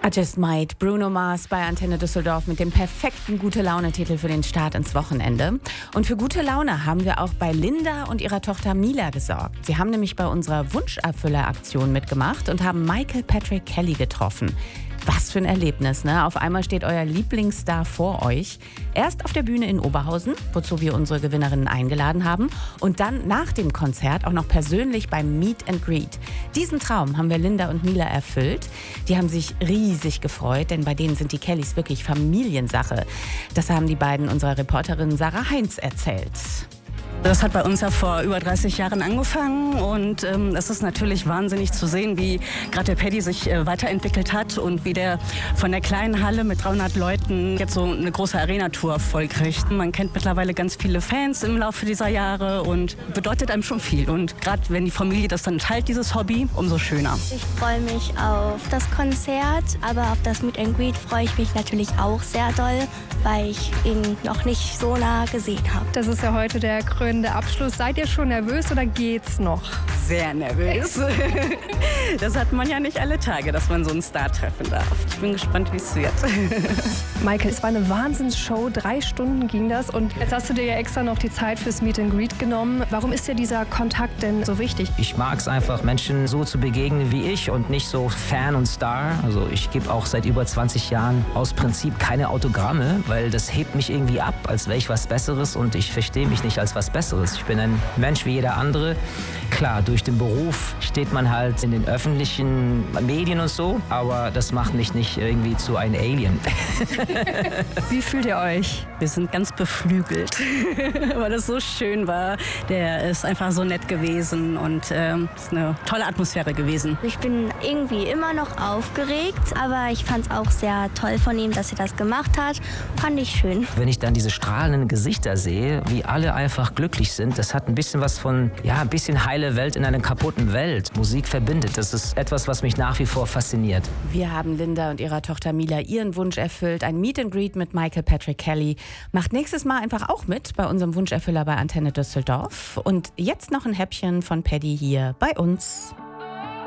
I Just Might, Bruno Mars bei Antenne Düsseldorf mit dem perfekten Gute-Laune-Titel für den Start ins Wochenende. Und für gute Laune haben wir auch bei Linda und ihrer Tochter Mila gesorgt. Sie haben nämlich bei unserer Wunscherfüller-Aktion mitgemacht und haben Michael Patrick Kelly getroffen. Was für ein Erlebnis, ne? Auf einmal steht euer Lieblingsstar vor euch. Erst auf der Bühne in Oberhausen, wozu wir unsere Gewinnerinnen eingeladen haben. Und dann nach dem Konzert auch noch persönlich beim Meet and Greet. Diesen Traum haben wir Linda und Mila erfüllt. Die haben sich riesig gefreut, denn bei denen sind die Kellys wirklich Familiensache. Das haben die beiden unserer Reporterin Sarah Heinz erzählt. Das hat bei uns ja vor über 30 Jahren angefangen und es ist natürlich wahnsinnig zu sehen, wie gerade der Paddy sich weiterentwickelt hat und wie der von der kleinen Halle mit 300 Leuten jetzt so eine große Arena-Tour vollkriegt. Man kennt mittlerweile ganz viele Fans im Laufe dieser Jahre und bedeutet einem schon viel. Und gerade wenn die Familie das dann teilt, dieses Hobby, umso schöner. Ich freue mich auf das Konzert, aber auf das Meet and Greet freue ich mich natürlich auch sehr doll, weil ich ihn noch nicht so nah gesehen habe. Das ist ja heute der krönende Abschluss. Seid ihr schon nervös oder geht's noch? Sehr nervös. Das hat man ja nicht alle Tage, dass man so einen Star treffen darf. Ich bin gespannt, wie es wird. Michael, es war eine Wahnsinnsshow. 3 Stunden ging das und jetzt hast du dir ja extra noch die Zeit fürs Meet and Greet genommen. Warum ist dir dieser Kontakt denn so wichtig? Ich mag es einfach, Menschen so zu begegnen wie ich und nicht so Fan und Star. Also ich gebe auch seit über 20 Jahren aus Prinzip keine Autogramme, weil das hebt mich irgendwie ab, als wäre ich was Besseres und ich verstehe mich nicht als was Besseres. Ich bin ein Mensch wie jeder andere. Klar, durch den Beruf steht man halt in den öffentlichen Medien und so, aber das macht mich nicht irgendwie zu einem Alien. Wie fühlt ihr euch? Wir sind ganz beflügelt, weil das so schön war. Der ist einfach so nett gewesen und es ist eine tolle Atmosphäre gewesen. Ich bin irgendwie immer noch aufgeregt, aber ich fand es auch sehr toll von ihm, dass er das gemacht hat. Fand ich schön. Wenn ich dann diese strahlenden Gesichter sehe, wie alle einfach glücklich sind, das hat ein bisschen was von, ja, ein bisschen heile Welt in einer kaputten Welt. Musik verbindet. Das ist etwas, was mich nach wie vor fasziniert. Wir haben Linda und ihrer Tochter Mila ihren Wunsch erfüllt. Ein Meet and Greet mit Michael Patrick Kelly. Macht nächstes Mal einfach auch mit bei unserem Wunscherfüller bei Antenne Düsseldorf. Und jetzt noch ein Häppchen von Paddy hier bei uns.